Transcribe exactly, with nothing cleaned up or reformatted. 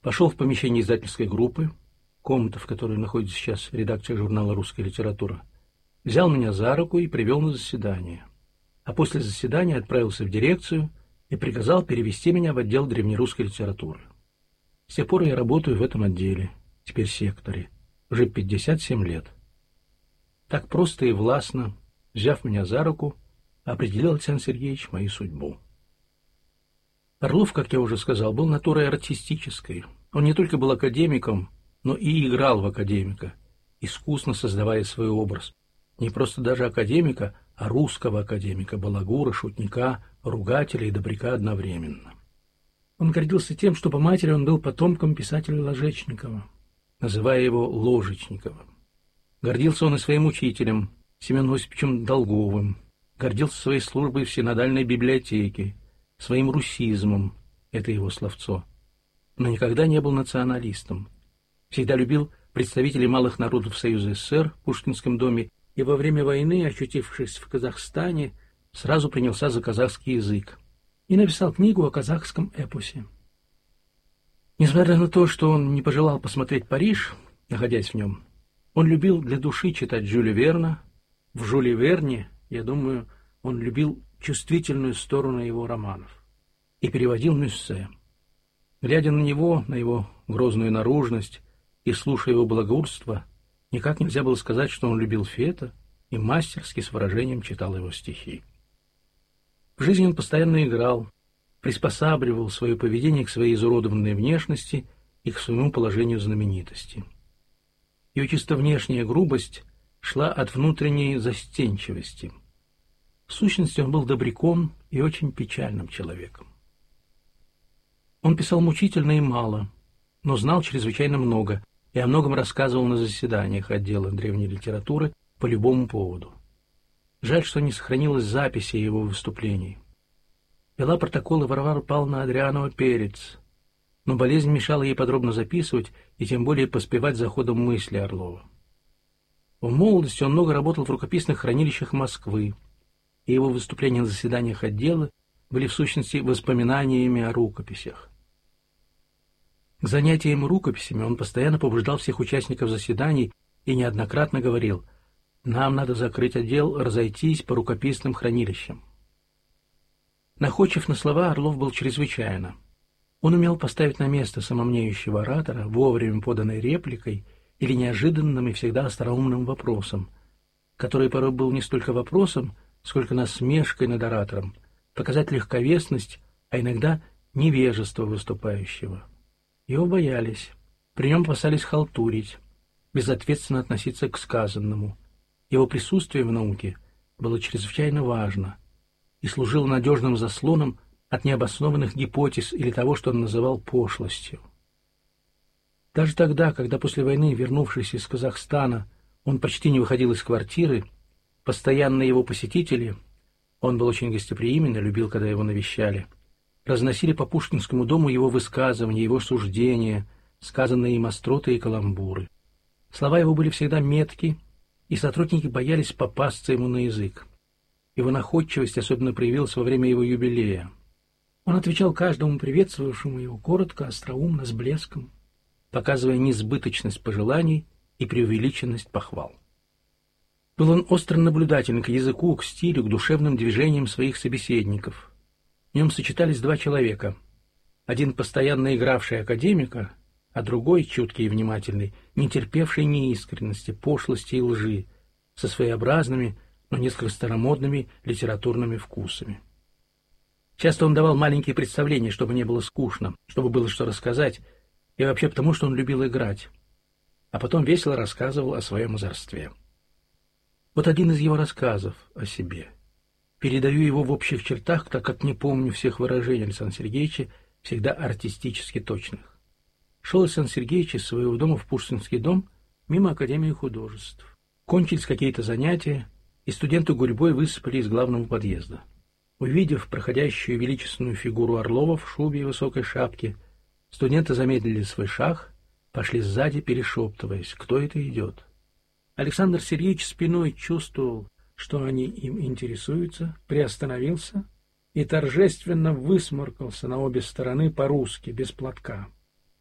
Пошел в помещение издательской группы, комната, в которой находится сейчас редакция журнала «Русская литература», взял меня за руку и привел на заседание. А после заседания отправился в дирекцию и приказал перевести меня в отдел древнерусской литературы. С тех пор я работаю в этом отделе, теперь секторе, уже пятьдесят семь лет. Так просто и властно, взяв меня за руку, определил Александр Сергеевич мою судьбу. Орлов, как я уже сказал, был натурой артистической. Он не только был академиком, но и играл в академика, искусно создавая свой образ. Не просто даже академика, а русского академика, балагура, шутника, ругателя и добряка одновременно. Он гордился тем, что по матери он был потомком писателя Ложечникова, называя его Ложечниковым. Гордился он и своим учителем, Семеном Осиповичем Долговым, гордился своей службой в синодальной библиотеке, своим русизмом, это его словцо, но никогда не был националистом. Всегда любил представителей малых народов Союза СССР в Пушкинском доме и во время войны, очутившись в Казахстане, сразу принялся за казахский язык и написал книгу о казахском эпосе. Несмотря на то, что он не пожелал посмотреть Париж, находясь в нем, он любил для души читать Жюля Верна. В Жюле Верне, я думаю, он любил чувствительную сторону его романов и переводил Мюссе. Глядя на него, на его грозную наружность и слушая его благоурство, никак нельзя было сказать, что он любил Фета и мастерски с выражением читал его стихи. В жизни он постоянно играл, приспосабливал свое поведение к своей изуродованной внешности и к своему положению знаменитости. Ее чисто внешняя грубость шла от внутренней застенчивости. В сущности, он был добряком и очень печальным человеком. Он писал мучительно и мало, но знал чрезвычайно много и о многом рассказывал на заседаниях отдела древней литературы по любому поводу. Жаль, что не сохранилось записи его выступлений. Вела протоколы Варвара Павловна Адрианова-Перец, но болезнь мешала ей подробно записывать и тем более поспевать за ходом мысли Орлова. В молодости он много работал в рукописных хранилищах Москвы, и его выступления на заседаниях отдела были в сущности воспоминаниями о рукописях. К занятиям рукописями он постоянно побуждал всех участников заседаний и неоднократно говорил: «Нам надо закрыть отдел, разойтись по рукописным хранилищам». Находчив на слова, Орлов был чрезвычайно. Он умел поставить на место самомнеющего оратора вовремя поданной репликой или неожиданным и всегда остроумным вопросом, который порой был не столько вопросом, сколько насмешкой над оратором, показать легковесность, а иногда невежество выступающего. Его боялись, при нем опасались халтурить, безответственно относиться к сказанному. Его присутствие в науке было чрезвычайно важно и служило надежным заслоном от необоснованных гипотез или того, что он называл пошлостью. Даже тогда, когда после войны, вернувшись из Казахстана, он почти не выходил из квартиры, постоянные его посетители, он был очень гостеприимен и любил, когда его навещали, разносили по Пушкинскому дому его высказывания, его суждения, сказанные им остроты и каламбуры. Слова его были всегда метки, и сотрудники боялись попасться ему на язык. Его находчивость особенно проявилась во время его юбилея. Он отвечал каждому приветствовавшему его коротко, остроумно, с блеском, показывая несбыточность пожеланий и преувеличенность похвал. Был он остро наблюдателен к языку, к стилю, к душевным движениям своих собеседников. В нем сочетались два человека. Один постоянно игравший академика, а другой, чуткий и внимательный, не терпевший неискренности, пошлости и лжи, со своеобразными, но несколько старомодными литературными вкусами. Часто он давал маленькие представления, чтобы не было скучно, чтобы было что рассказать, и вообще потому, что он любил играть, а потом весело рассказывал о своем озорстве. Вот один из его рассказов о себе. Передаю его в общих чертах, так как не помню всех выражений Александра Сергеевича, всегда артистически точных. Шел Александр Сергеевич из своего дома в Пушкинский дом мимо Академии художеств. Кончились какие-то занятия, и студенты гурьбой высыпали из главного подъезда. Увидев проходящую величественную фигуру Орлова в шубе и высокой шапке, студенты замедлили свой шаг, пошли сзади, перешептываясь, кто это идет. Александр Сергеевич спиной чувствовал, что они им интересуются, приостановился и торжественно высморкался на обе стороны по-русски, без платка.